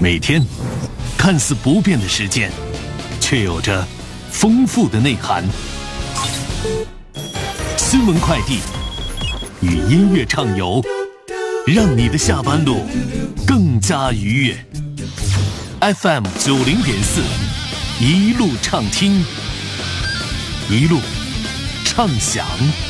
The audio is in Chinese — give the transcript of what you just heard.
每天看似不变的时间，却有着丰富的内涵。新闻快递与音乐畅游，让你的下班路更加愉悦。FM90.4，一路畅听，一路畅想。